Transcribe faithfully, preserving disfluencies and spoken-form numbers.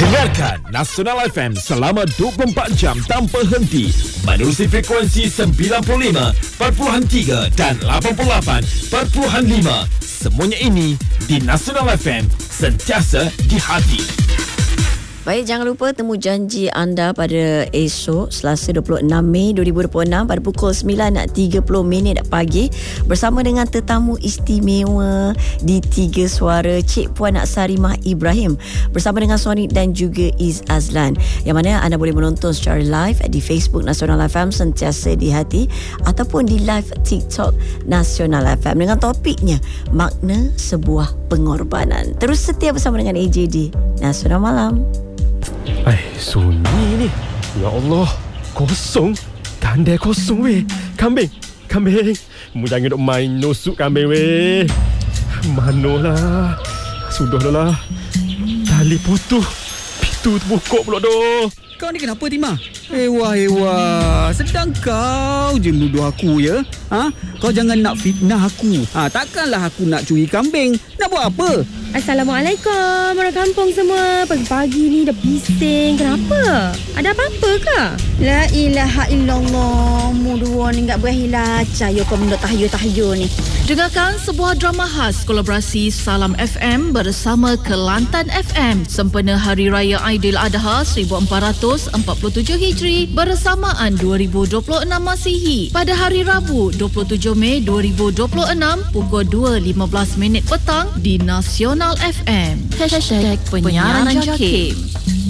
Dengarkan Nasional F M selama dua puluh empat jam tanpa henti menerusi frekuensi sembilan puluh lima perpuluhan tiga dan lapan puluh lapan perpuluhan lima. Semuanya ini di Nasional F M, sentiasa di hati. Baik, jangan lupa temu janji anda pada esok Selasa dua puluh enam Mei dua ribu dua puluh enam pada pukul sembilan tiga puluh minit pagi bersama dengan tetamu istimewa di Tiga Suara, Cik Puan Sarimah Ibrahim bersama dengan Sonic dan juga Iz Azlan, yang mana anda boleh menonton secara live di Facebook Nasional F M sentiasa di hati ataupun di live TikTok Nasional F M dengan topiknya makna sebuah pengorbanan. Terus setia bersama dengan A J D Nasional Malam. Eh, sunyi ni. Ya Allah, kosong. Tandai kosong weh. Kambing, kambing. Mu jangan duk main nusuk kambing weh. Manolah. Sudahlah. Tali putus. Pintu terbuka pula doh. Kau ni kenapa, Timah? Ewa, ewa. Sedang kau je nuduh aku, ya? Ha? Kau jangan nak fitnah aku. Ha, takkanlah aku nak curi kambing. Nak buat apa? Assalamualaikum orang kampung semua. Pagi-pagi ni dah bising. Kenapa? Ada apa-apa ke? La ilaha illallah. Mu dua ni enggak berahilah. Caya kau benda tahayul-tahayul ni. Dengarkan sebuah drama khas kolaborasi Salam F M bersama Kelantan F M sempena Hari Raya Aidiladha seribu empat ratus empat puluh tujuh Hijri bersamaan dua ribu dua puluh enam Masihi pada hari Rabu dua puluh tujuh Mei dua ribu dua puluh enam pukul dua lima belas minit petang di Nasional F M. Hashtag Penyiaran Jakim.